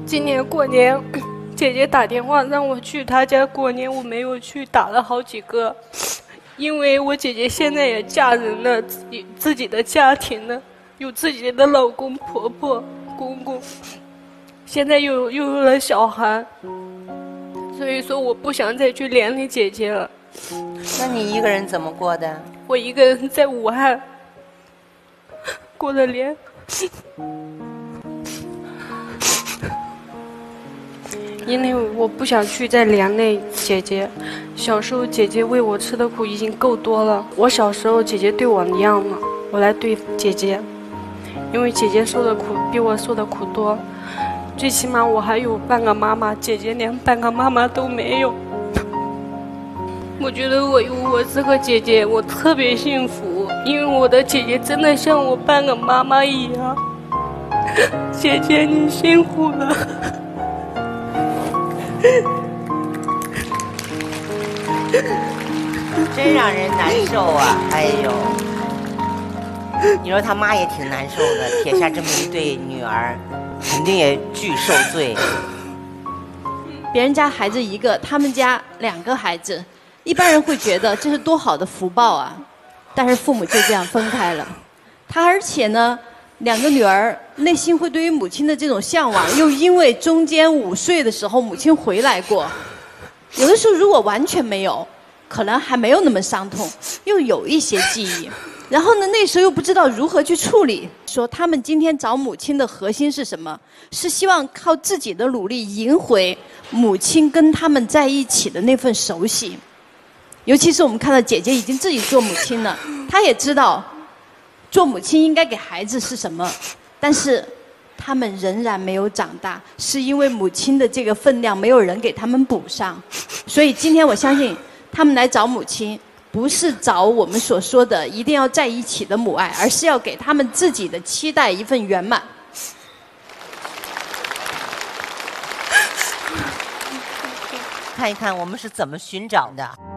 今年过年，姐姐打电话让我去她家过年，我没有去，打了好几个。因为我姐姐现在也嫁人了，自己的家庭了，有自己的老公、婆婆、公公，现在又有了小孩，所以说我不想再去连累姐姐了。 那你一个人怎么过的？ 我一个人在武汉过的年。因为我不想去再连累姐姐，小时候姐姐为我吃的苦已经够多了，我小时候姐姐对我一样嘛，我来对姐姐，因为姐姐受的苦比我受的苦多，最起码我还有半个妈妈，姐姐连半个妈妈都没有。我觉得我有我这个姐姐，我特别幸福，因为我的姐姐真的像我半个妈妈一样。姐姐你辛苦了。 真让人难受啊！哎呦，你说他妈也挺难受的，撇下这么一对女儿，肯定也巨受罪。 别人家孩子一个，他们家2个孩子，一般人会觉得这是多好的福报啊，但是父母就这样分开了。他而且呢，2个女儿内心会对于母亲的这种向往，又因为中间5岁的时候母亲回来过，有的时候如果完全没有，可能还没有那么伤痛，又有一些记忆。然后呢，那时候又不知道如何去处理。说他们今天找母亲的核心是什么？是希望靠自己的努力赢回母亲跟他们在一起的那份熟悉。尤其是我们看到姐姐已经自己做母亲了，她也知道做母亲应该给孩子是什么，但是他们仍然没有长大，是因为母亲的这个分量没有人给他们补上。所以今天我相信他们来找母亲，不是找我们所说的一定要在一起的母爱，而是要给他们自己的期待一份圆满。 看一看我们是怎么寻找的。